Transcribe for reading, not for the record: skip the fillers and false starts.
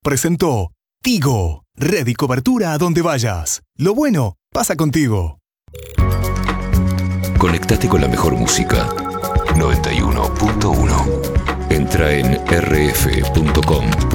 presentó Tigo. Red y cobertura a donde vayas. Lo bueno pasa contigo. Conectate con la mejor música. 91.1. Entra en rf.com.